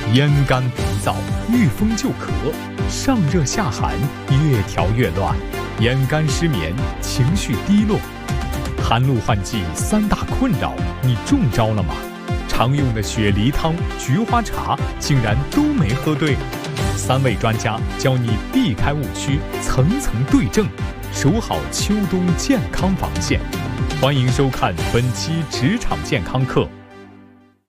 咽干鼻燥，遇风就咳，上热下寒，越调越乱，眼干失眠，情绪低落。寒露换季3大困扰，你中招了吗？常用的雪梨汤、菊花茶竟然都没喝对。3位专家教你避开误区，层层对症，守好秋冬健康防线。欢迎收看本期职场健康课。